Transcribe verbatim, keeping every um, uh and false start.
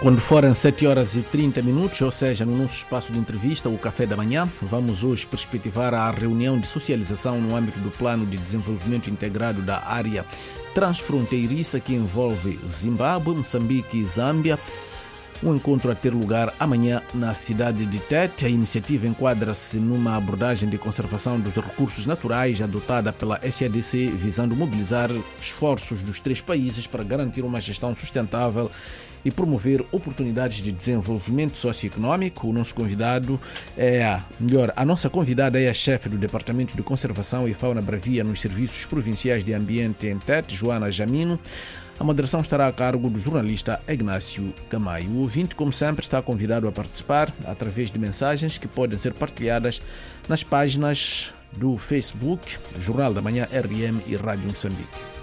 Quando forem sete horas e trinta minutos, ou seja, no nosso espaço de entrevista, o Café da Manhã, vamos hoje perspectivar a reunião de socialização no âmbito do Plano de Desenvolvimento Integrado da Área Transfronteiriça que envolve Zimbábue, Moçambique e Zâmbia. Um encontro a ter lugar amanhã na cidade de Tete. A iniciativa enquadra-se numa abordagem de conservação dos recursos naturais adotada pela S A D C, visando mobilizar esforços dos três países para garantir uma gestão sustentável e promover oportunidades de desenvolvimento socioeconômico. O nosso convidado é a, melhor, a nossa convidada é a chefe do Departamento de Conservação e Fauna Bravia nos Serviços Provinciais de Ambiente em Tete, Joana Jamino. A moderação estará a cargo do jornalista Ignácio Camayo. O ouvinte, como sempre, está convidado a participar através de mensagens que podem ser partilhadas nas páginas do Facebook, Jornal da Manhã R M e Rádio Moçambique.